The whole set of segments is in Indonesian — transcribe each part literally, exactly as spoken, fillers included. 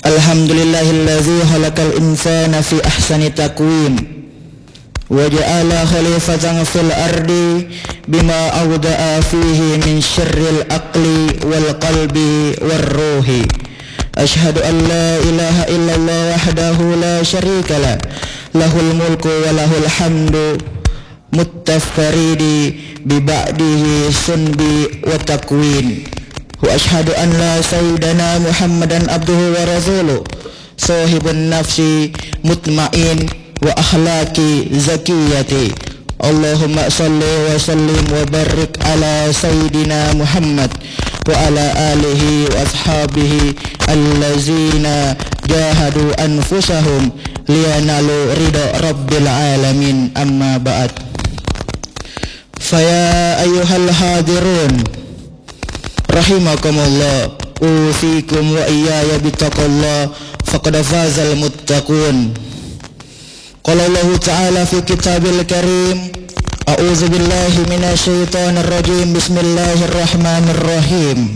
Alhamdulillahilladzi khalaqal insana fi ahsani taqwim wa ja'ala khalifatan fil ardi bima awda'a fihi min syarril aqli wal qalbi war ruhi. Ashhadu an la ilaha illallah wahdahu la syarika lah, lahul mulku wa lahul hamdu muttafaridi bi ba'dihi sunbi wa takwin. Wa ashhadu an la sayyidana Muhammadan abduhu wa rasuluh sahibun nafsi mutmain wa akhlaqi zakiyati. Allahumma salli wa sallim wa barik ala sayyidina Muhammad wa ala alihi wa ashabihi allazina jahadu anfusahum liyanalu ridha rabbil alamin. Amma ba'd. Faya ayyuhal hadirun rahimakumullah, usikum wa iyaya bittaqallah, faqad fazal muttaqun. Qala Allah Ta'ala fi kitabil karim, a'udzu billahi minasy syaithanir rajim, bismillahirrahmanirrahim.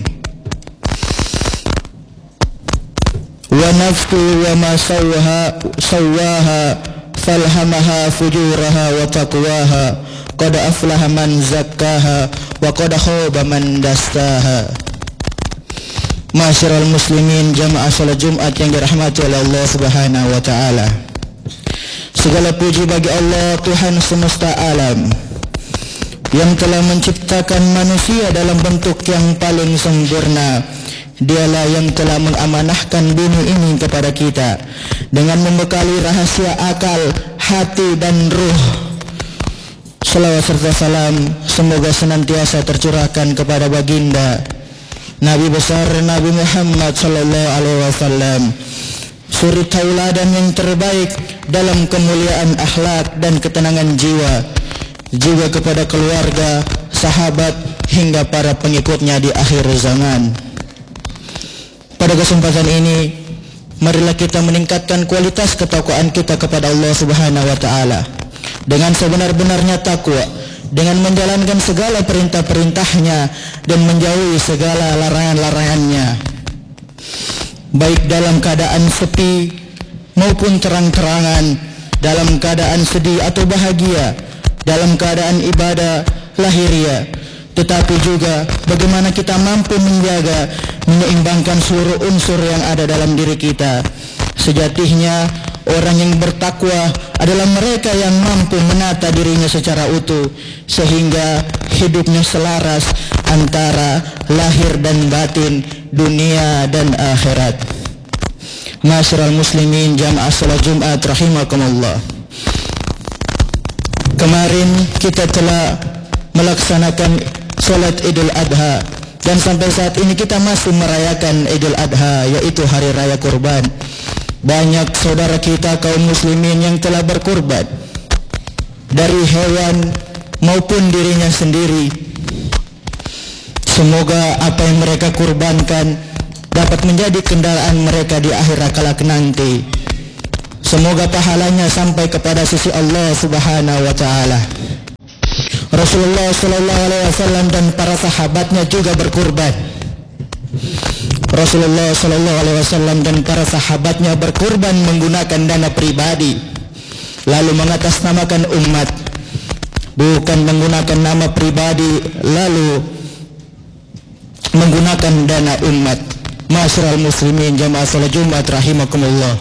Wa nafsi wa ma sawwaha sawwaha falhamaha fujuraha wa taqwaha, qad aflaha man zakkaha wa qad khaba man dassaha. Ma'asyiral muslimin, jamaah salat Jumat yang dirahmati oleh Allah Subhanahu wa taala. Segala puji bagi Allah, Tuhan semesta alam, yang telah menciptakan manusia dalam bentuk yang paling sempurna. Dialah yang telah mengamanahkan bumi ini kepada kita dengan membekali rahasia akal, hati dan ruh. Salawat serta salam semoga senantiasa tercurahkan kepada baginda Nabi besar Nabi Muhammad sallallahu alaihi wasallam, suri tauladan yang terbaik dalam kemuliaan akhlak dan ketenangan jiwa, juga kepada keluarga, sahabat hingga para pengikutnya di akhir zaman. Pada kesempatan ini, marilah kita meningkatkan kualitas ketakwaan kita kepada Allah Subhanahu wa taala dengan sebenar-benarnya takwa, dengan menjalankan segala perintah-perintahnya dan menjauhi segala larangan-larangannya, baik dalam keadaan sepi maupun terang-terangan, dalam keadaan sedih atau bahagia, dalam keadaan ibadah lahiriah, tetapi juga bagaimana kita mampu menjaga, menyeimbangkan seluruh unsur yang ada dalam diri kita. Sejatinya orang yang bertakwa adalah mereka yang mampu menata dirinya secara utuh, sehingga hidupnya selaras antara lahir dan batin, dunia dan akhirat. Ma'asyiral muslimin, jamaah salat Jumat rahimakumullah. Kemarin kita telah melaksanakan salat Idul Adha, dan sampai saat ini kita masih merayakan Idul Adha, yaitu hari raya kurban. Banyak saudara kita kaum muslimin yang telah berkurban dari hewan maupun dirinya sendiri. Semoga apa yang mereka kurbankan dapat menjadi kendaraan mereka di akhirat kelak nanti. Semoga pahalanya sampai kepada sisi Allah Subhanahu wa taala. Rasulullah sallallahu alaihi wasallam dan para sahabatnya juga berkurban. Rasulullah sallallahu alaihi wasallam dan para sahabatnya berkurban menggunakan dana pribadi, lalu mengatasnamakan umat, bukan menggunakan nama pribadi lalu menggunakan dana umat. Ma'asyiral muslimin, jamaah salat Jumat rahimakumullah.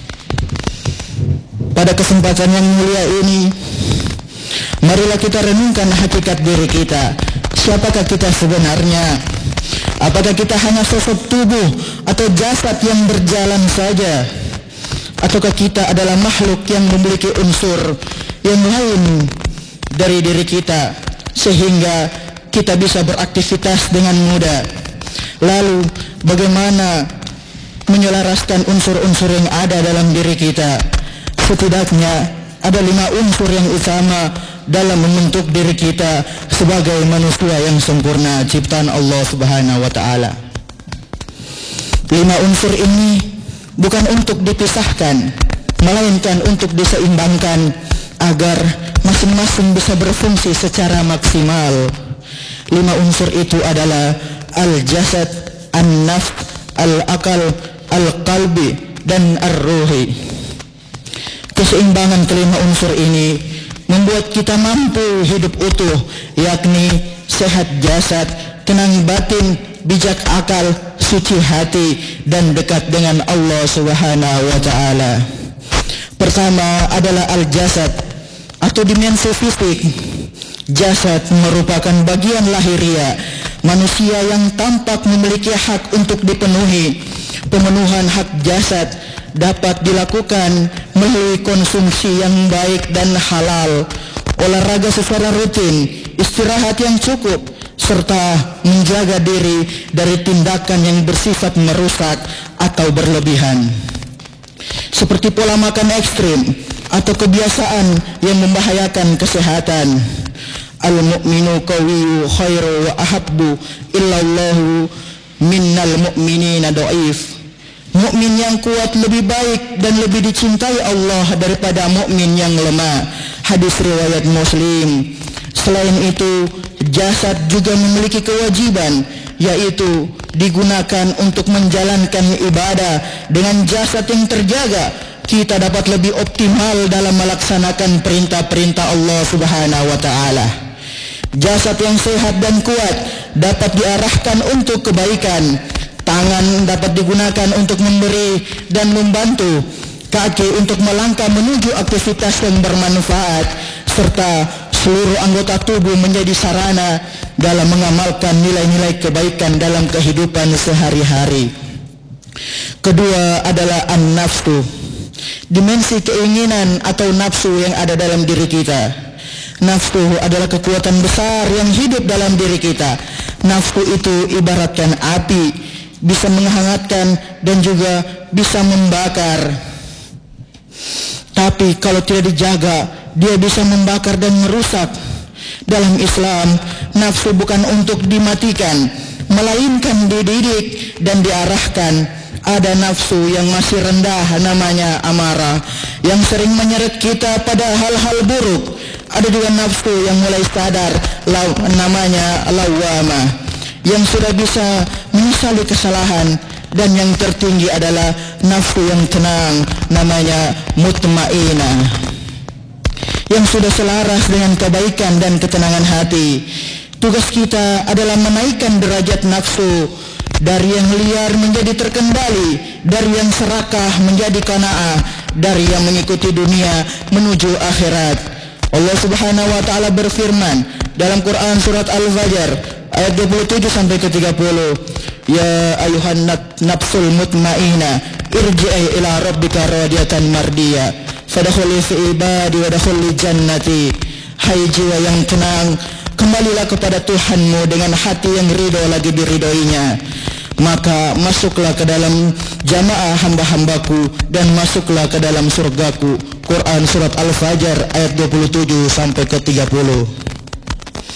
Pada kesempatan yang mulia ini, marilah kita renungkan hakikat diri kita. Siapakah kita sebenarnya? Apakah kita hanya sosok tubuh atau jasad yang berjalan saja? Ataukah kita adalah makhluk yang memiliki unsur yang lain dari diri kita, sehingga kita bisa beraktivitas dengan mudah? Lalu bagaimana menyelaraskan unsur-unsur yang ada dalam diri kita? Setidaknya ada lima unsur yang utama dalam membentuk diri kita sebagai manusia yang sempurna ciptaan Allah Subhanahu wa taala. Lima unsur ini bukan untuk dipisahkan, melainkan untuk diseimbangkan agar masing-masing bisa berfungsi secara maksimal. Lima unsur itu adalah al-jasad, an-nafs, al-akal, al-qalbi, dan ar-ruhi. Keseimbangan kelima unsur ini membuat kita mampu hidup utuh, yakni sehat jasad, tenang batin, bijak akal, suci hati, dan dekat dengan Allah Subhanahu wa ta'ala. Pertama adalah al-jasad atau dimensi fisik. Jasad merupakan bagian lahiriah manusia yang tampak memiliki hak untuk dipenuhi. Pemenuhan hak jasad dapat dilakukan melalui konsumsi yang baik dan halal, olahraga secara rutin, istirahat yang cukup, serta menjaga diri dari tindakan yang bersifat merusak atau berlebihan, seperti pola makan ekstrim atau kebiasaan yang membahayakan kesehatan. Al-mu'minu qawiyyu khairu wa ahabbu illallahu minnal mu'minina do'if. Mukmin yang kuat lebih baik dan lebih dicintai Allah daripada mukmin yang lemah. Hadis riwayat Muslim. Selain itu, jasad juga memiliki kewajiban, yaitu digunakan untuk menjalankan ibadah. Dengan jasad yang terjaga, kita dapat lebih optimal dalam melaksanakan perintah-perintah Allah Subhanahu wa ta'ala. Jasad yang sehat dan kuat dapat diarahkan untuk kebaikan. Tangan dapat digunakan untuk memberi dan membantu, kaki untuk melangkah menuju aktivitas yang bermanfaat, serta seluruh anggota tubuh menjadi sarana dalam mengamalkan nilai-nilai kebaikan dalam kehidupan sehari-hari. Kedua adalah an-nafsu, dimensi keinginan atau nafsu yang ada dalam diri kita. Nafsu adalah kekuatan besar yang hidup dalam diri kita. Nafsu itu ibaratkan api, bisa menghangatkan dan juga bisa membakar. Tapi kalau tidak dijaga, dia bisa membakar dan merusak. Dalam Islam, nafsu bukan untuk dimatikan, melainkan dididik dan diarahkan. Ada nafsu yang masih rendah, namanya amarah, yang sering menyeret kita pada hal-hal buruk. Ada juga nafsu yang mulai sadar, namanya lawamah, yang sudah bisa menyesali kesalahan. Dan yang tertinggi adalah nafsu yang tenang, namanya mutmainah, yang sudah selaras dengan kebaikan dan ketenangan hati. Tugas kita adalah menaikkan derajat nafsu dari yang liar menjadi terkendali, dari yang serakah menjadi qanaah, dari yang mengikuti dunia menuju akhirat. Allah Subhanahu wa ta'ala berfirman dalam Quran surat Al-Fajr ayat dua puluh tujuh sampai ke tiga puluh, ya ayuhan nafsul mutmainah irji'i ila rabbika radiyatan mardiyah fadkhuli fi ibadi wadkhuli jannati. Hai jiwa yang tenang, kembalilah kepada Tuhanmu dengan hati yang ridho lagi diridhoinya, maka masuklah ke dalam jamaah hamba-hambaku dan masuklah ke dalam surgaku. Quran surat Al-Fajr ayat dua puluh tujuh sampai ke tiga puluh.